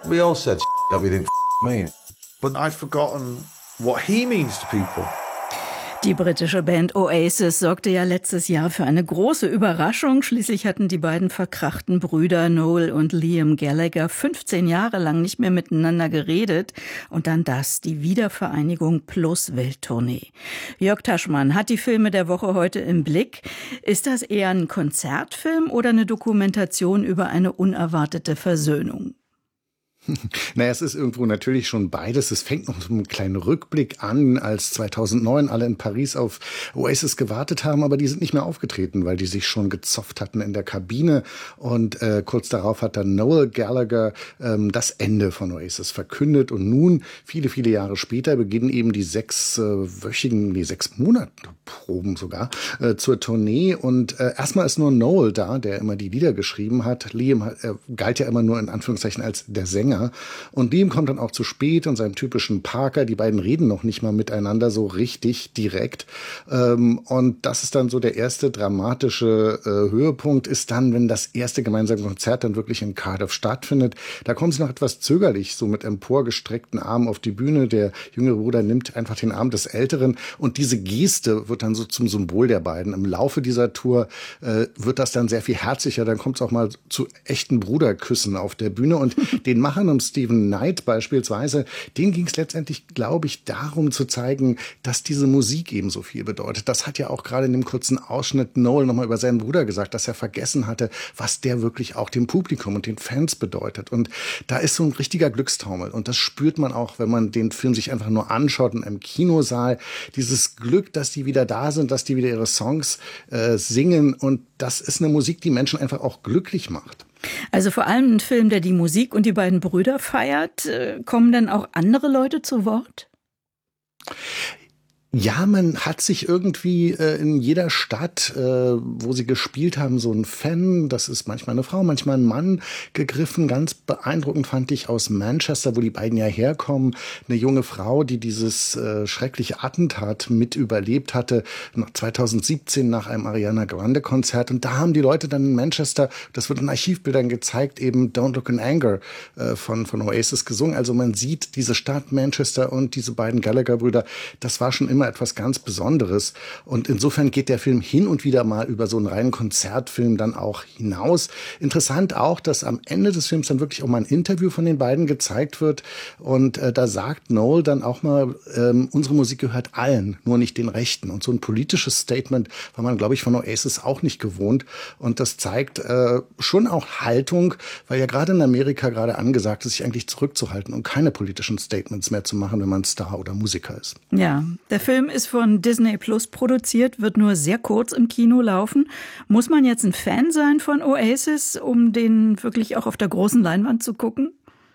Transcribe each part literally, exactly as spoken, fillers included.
We all said that we didn't mean. But I'd forgotten what he means to people. Die britische Band Oasis sorgte ja letztes Jahr für eine große Überraschung. Schließlich hatten die beiden verkrachten Brüder Noel und Liam Gallagher fünfzehn Jahre lang nicht mehr miteinander geredet. Und dann das, die Wiedervereinigung plus Welttournee. Jörg Taschmann hat die Filme der Woche heute im Blick. Ist das eher ein Konzertfilm oder eine Dokumentation über eine unerwartete Versöhnung? Naja, es ist irgendwo natürlich schon beides. Es fängt noch mit einem kleinen Rückblick an, als zweitausendneun alle in Paris auf Oasis gewartet haben, aber die sind nicht mehr aufgetreten, weil die sich schon gezofft hatten in der Kabine. Und äh, kurz darauf hat dann Noel Gallagher ähm, das Ende von Oasis verkündet. Und nun, viele, viele Jahre später, beginnen eben die sechswöchigen, äh, nee, sechs Monate Proben sogar, äh, zur Tournee. Und äh, erstmal ist nur Noel da, der immer die Lieder geschrieben hat. Liam hat, äh, galt ja immer nur in Anführungszeichen als der Sänger. Und Liam kommt dann auch zu spät in seinem typischen Parker. Die beiden reden noch nicht mal miteinander so richtig direkt. Und das ist dann so der erste dramatische Höhepunkt, ist dann, wenn das erste gemeinsame Konzert dann wirklich in Cardiff stattfindet. Da kommen sie noch etwas zögerlich, so mit emporgestreckten Armen auf die Bühne. Der jüngere Bruder nimmt einfach den Arm des Älteren. Und diese Geste wird dann so zum Symbol der beiden. Im Laufe dieser Tour wird das dann sehr viel herzlicher. Dann kommt es auch mal zu echten Bruderküssen auf der Bühne. Und den Machern um Stephen Knight beispielsweise, denen ging es letztendlich, glaube ich, darum zu zeigen, dass diese Musik eben so viel bedeutet. Das hat ja auch gerade in dem kurzen Ausschnitt Noel nochmal über seinen Bruder gesagt, dass er vergessen hatte, was der wirklich auch dem Publikum und den Fans bedeutet. Und da ist so ein richtiger Glückstaumel. Und das spürt man auch, wenn man den Film sich einfach nur anschaut in einem Kinosaal. Dieses Glück, dass die wieder da sind, dass die wieder ihre Songs äh, singen. Und das ist eine Musik, die Menschen einfach auch glücklich macht. Also vor allem ein Film, der die Musik und die beiden Brüder feiert. Kommen dann auch andere Leute zu Wort? Ja, man hat sich irgendwie äh, in jeder Stadt, äh, wo sie gespielt haben, so ein Fan, das ist manchmal eine Frau, manchmal ein Mann, gegriffen. Ganz beeindruckend fand ich aus Manchester, wo die beiden ja herkommen, eine junge Frau, die dieses äh, schreckliche Attentat mit überlebt hatte, zweitausendsiebzehn nach einem Ariana Grande Konzert. Und da haben die Leute dann in Manchester, das wird in Archivbildern gezeigt, eben Don't Look in Anger äh, von, von Oasis gesungen. Also man sieht diese Stadt Manchester und diese beiden Gallagher-Brüder, das war schon immer etwas ganz Besonderes. Und insofern geht der Film hin und wieder mal über so einen reinen Konzertfilm dann auch hinaus. Interessant auch, dass am Ende des Films dann wirklich auch mal ein Interview von den beiden gezeigt wird. Und äh, da sagt Noel dann auch mal, ähm, unsere Musik gehört allen, nur nicht den Rechten. Und so ein politisches Statement war man, glaube ich, von Oasis auch nicht gewohnt. Und das zeigt äh, schon auch Haltung, weil ja gerade in Amerika gerade angesagt ist, sich eigentlich zurückzuhalten und keine politischen Statements mehr zu machen, wenn man Star oder Musiker ist. Ja, der Film Film ist von Disney Plus produziert, wird nur sehr kurz im Kino laufen. Muss man jetzt ein Fan sein von Oasis, um den wirklich auch auf der großen Leinwand zu gucken?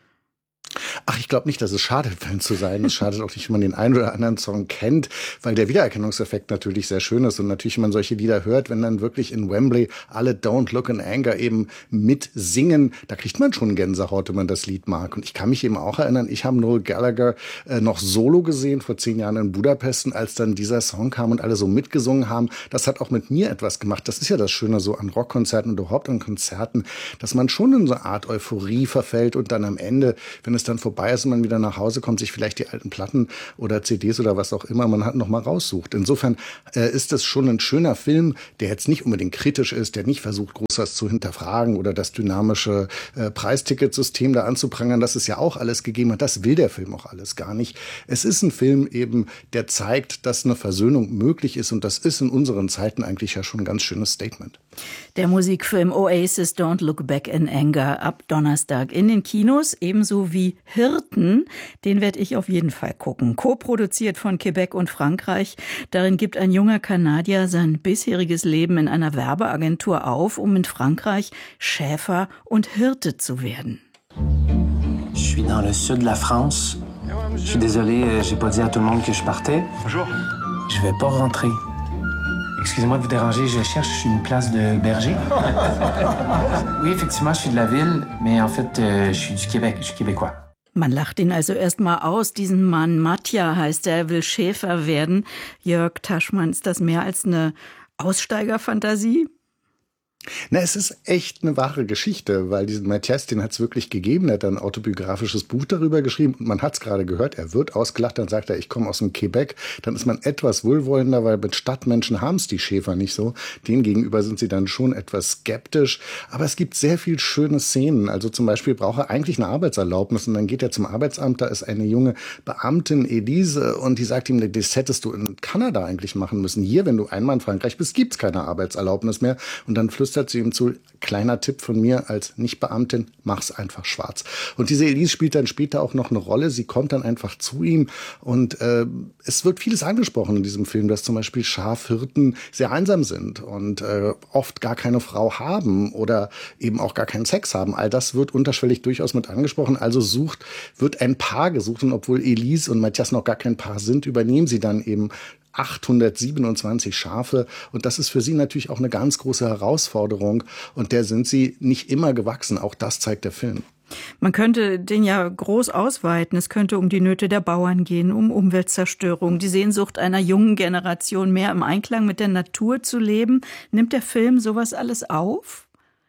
Ach, ich glaube nicht, dass es schadet, Fan zu sein. Es schadet auch nicht, wenn man den einen oder anderen Song kennt, weil der Wiedererkennungseffekt natürlich sehr schön ist. Und natürlich, wenn man solche Lieder hört, wenn dann wirklich in Wembley alle Don't Look in Anger eben mitsingen, da kriegt man schon Gänsehaut, wenn man das Lied mag. Und ich kann mich eben auch erinnern, ich habe Noel Gallagher äh, noch solo gesehen, vor zehn Jahren in Budapest. Und als dann dieser Song kam und alle so mitgesungen haben, das hat auch mit mir etwas gemacht. Das ist ja das Schöne so an Rockkonzerten und überhaupt an Konzerten, dass man schon in so eine Art Euphorie verfällt und dann am Ende, wenn es dann vorbei ist und man wieder nach Hause kommt, sich vielleicht die alten Platten oder C Ds oder was auch immer man hat noch mal raussucht. Insofern äh, ist das schon ein schöner Film, der jetzt nicht unbedingt kritisch ist, der nicht versucht, groß was zu hinterfragen oder das dynamische äh, Preisticketsystem da anzuprangern, das es ja auch alles gegeben hat. Das will der Film auch alles gar nicht. Es ist ein Film eben, der zeigt, dass eine Versöhnung möglich ist und das ist in unseren Zeiten eigentlich ja schon ein ganz schönes Statement. Der Musikfilm Oasis Don't Look Back in Anger ab Donnerstag in den Kinos, ebenso wie Hirten. Den werde ich auf jeden Fall gucken. Co-produziert von Quebec und Frankreich. Darin gibt ein junger Kanadier sein bisheriges Leben in einer Werbeagentur auf, um in Frankreich Schäfer und Hirte zu werden. Je suis dans le sud de la France. Je suis désolé, j'ai pas dit à tout le monde que je partais. Bonjour. Je vais pas rentrer. Excusez-moi de vous déranger, je cherche une place de berger. Oui, effectivement, je suis de la ville, mais en fait, euh, je suis du Québec, je suis québécois. Man lacht ihn also erstmal aus, diesen Mann. Matja heißt er, er will Schäfer werden. Jörg Taschmann, ist das mehr als eine Aussteigerfantasie? Na, es ist echt eine wahre Geschichte, weil diesen Mathias, den hat es wirklich gegeben. Er hat ein autobiografisches Buch darüber geschrieben und man hat es gerade gehört, er wird ausgelacht, dann sagt er, ich komme aus dem Quebec. Dann ist man etwas wohlwollender, weil mit Stadtmenschen haben es die Schäfer nicht so. Denen gegenüber sind sie dann schon etwas skeptisch. Aber es gibt sehr viel schöne Szenen. Also zum Beispiel braucht er eigentlich eine Arbeitserlaubnis und dann geht er zum Arbeitsamt, da ist eine junge Beamtin, Elise, und die sagt ihm, das hättest du in Kanada eigentlich machen müssen. Hier, wenn du einmal in Frankreich bist, gibt's keine Arbeitserlaubnis mehr. Und dann flüstert sie ihm zu, kleiner Tipp von mir als Nicht-Beamtin, mach's einfach schwarz. Und diese Elise spielt dann später auch noch eine Rolle. Sie kommt dann einfach zu ihm und äh, es wird vieles angesprochen in diesem Film, dass zum Beispiel Schafhirten sehr einsam sind und äh, oft gar keine Frau haben oder eben auch gar keinen Sex haben. All das wird unterschwellig durchaus mit angesprochen. Also sucht, wird ein Paar gesucht und obwohl Elise und Mathias noch gar kein Paar sind, übernehmen sie dann eben achthundertsiebenundzwanzig Schafe und das ist für sie natürlich auch eine ganz große Herausforderung und der sind sie nicht immer gewachsen, auch das zeigt der Film. Man könnte den ja groß ausweiten. Es könnte um die Nöte der Bauern gehen, um Umweltzerstörung, die Sehnsucht einer jungen Generation, mehr im Einklang mit der Natur zu leben. Nimmt der Film sowas alles auf?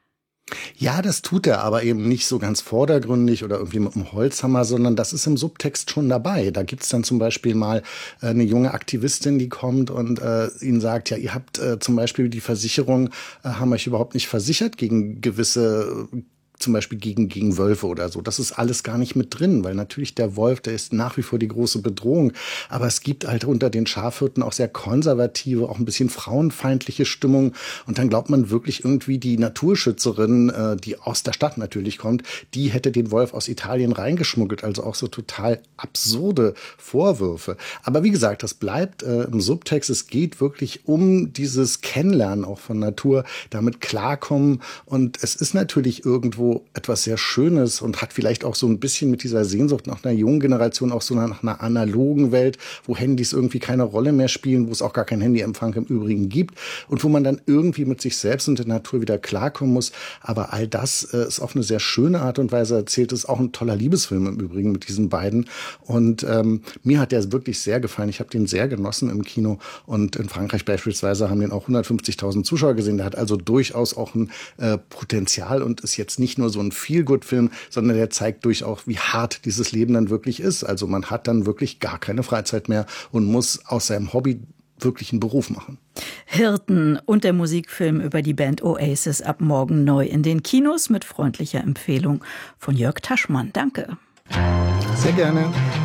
Ja, das tut er, aber eben nicht so ganz vordergründig oder irgendwie mit einem Holzhammer, sondern das ist im Subtext schon dabei. Da gibt's dann zum Beispiel mal äh, eine junge Aktivistin, die kommt und äh, ihnen sagt, ja, ihr habt äh, zum Beispiel die Versicherung, äh, haben euch überhaupt nicht versichert gegen gewisse äh, zum Beispiel gegen, gegen Wölfe oder so. Das ist alles gar nicht mit drin, weil natürlich der Wolf, der ist nach wie vor die große Bedrohung. Aber es gibt halt unter den Schafhirten auch sehr konservative, auch ein bisschen frauenfeindliche Stimmung. Und dann glaubt man wirklich irgendwie, die Naturschützerin, äh, die aus der Stadt natürlich kommt, die hätte den Wolf aus Italien reingeschmuggelt. Also auch so total absurde Vorwürfe. Aber wie gesagt, das bleibt äh, im Subtext. Es geht wirklich um dieses Kennenlernen auch von Natur, damit klarkommen. Und es ist natürlich irgendwo etwas sehr Schönes und hat vielleicht auch so ein bisschen mit dieser Sehnsucht nach einer jungen Generation, auch so nach einer analogen Welt, wo Handys irgendwie keine Rolle mehr spielen, wo es auch gar keinen Handyempfang im Übrigen gibt und wo man dann irgendwie mit sich selbst und der Natur wieder klarkommen muss. Aber all das äh, ist auf eine sehr schöne Art und Weise erzählt. Es ist auch ein toller Liebesfilm im Übrigen mit diesen beiden. Und ähm, mir hat der wirklich sehr gefallen. Ich habe den sehr genossen im Kino und in Frankreich beispielsweise haben den auch hundertfünfzigtausend Zuschauer gesehen. Der hat also durchaus auch ein äh, Potenzial und ist jetzt nicht nur so ein Feel-Good-Film, sondern der zeigt durchaus, wie hart dieses Leben dann wirklich ist. Also man hat dann wirklich gar keine Freizeit mehr und muss aus seinem Hobby wirklich einen Beruf machen. Hirten und der Musikfilm über die Band Oasis ab morgen neu in den Kinos mit freundlicher Empfehlung von Jörg Taschmann. Danke. Sehr gerne.